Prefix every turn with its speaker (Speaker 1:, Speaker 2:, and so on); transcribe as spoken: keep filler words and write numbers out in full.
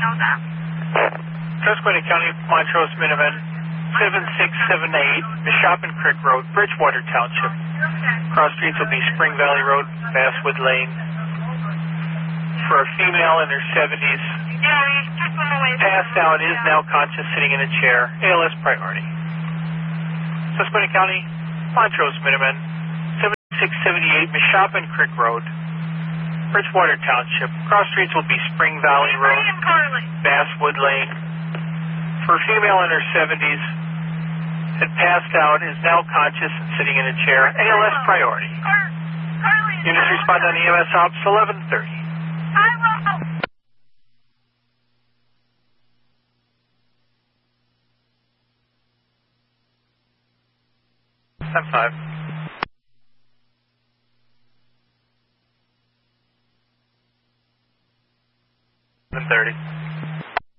Speaker 1: know that.
Speaker 2: Susquehanna County, Montrose, Miniman, seven six seven eight, Meshopin Creek Road, Bridgewater Township. Cross streets will be Spring Valley Road, Basswood Lane. For a female in her seventies,
Speaker 1: Yeah, he's keep him away from
Speaker 2: passed out, is now conscious, sitting in a chair. A L S priority. Susquehanna County, Montrose, Miniman, seven six seven eight, Meshopin Creek Road, Bridgewater Township. Cross streets will be Spring Valley Road,
Speaker 1: Bring him, Carly.
Speaker 2: Basswood Lane. For a female in her seventies, had passed out, is now conscious and sitting in a chair. A L S priority.
Speaker 1: Car Carly.
Speaker 2: Units respond on E M S Ops eleven thirty.
Speaker 1: I will.
Speaker 2: ten five. eleven thirty.